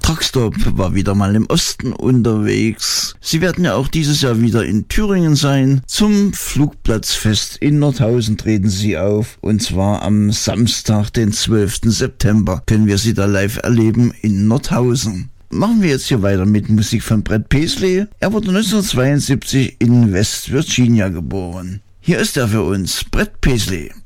Truckstop war wieder mal im Osten unterwegs. Sie werden ja auch dieses Jahr wieder in Thüringen sein. Zum Flugplatzfest in Nordhausen treten sie auf. Und zwar am Samstag, den 12. September, können wir sie da live erleben in Nordhausen. Machen wir jetzt hier weiter mit Musik von Brett Paisley. Er wurde 1972 in West Virginia geboren. Hier ist er für uns, Brett Paisley.